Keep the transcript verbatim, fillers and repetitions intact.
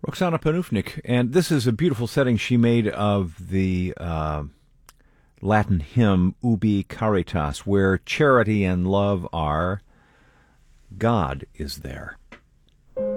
Roxana Panufnik, and this is a beautiful setting she made of the uh, Latin hymn Ubi Caritas, where charity and love are, God is there.